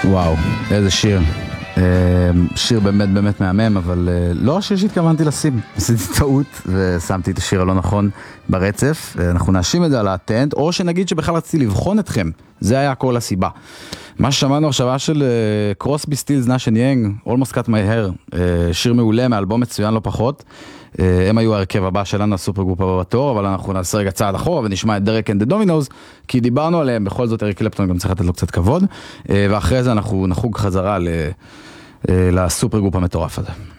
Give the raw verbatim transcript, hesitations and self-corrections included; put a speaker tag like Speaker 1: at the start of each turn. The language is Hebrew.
Speaker 1: וואו, איזה שיר. שיר באמת באמת מהמם, אבל לא השיר שהתכוונתי לשים. עשיתי טעות ושמתי את השיר הלא נכון ברצף. אנחנו נאשים את זה על האטנט, או שנגיד שבכלל רציתי לבחון אתכם. זה היה כל הסיבה. מה ששמענו עכשיו של קרוסבי סטילס נאש אנד יאנג, Almost Cut My Hair, שיר מעולה מאלבום מצוין לא פחות. הם היו ההרכב הבא שלנו, הסופר גרופ הבא בתור, אבל אנחנו נעשה רגע צעד אחורה ונשמע את דרק אנד דה דומינוז, כי דיברנו עליהם, בכל זאת אריק קלפטון גם צריך לתת לו קצת כבוד, ואחרי זה אנחנו נחוג חזרה לסופר גרופ המטורף הזה.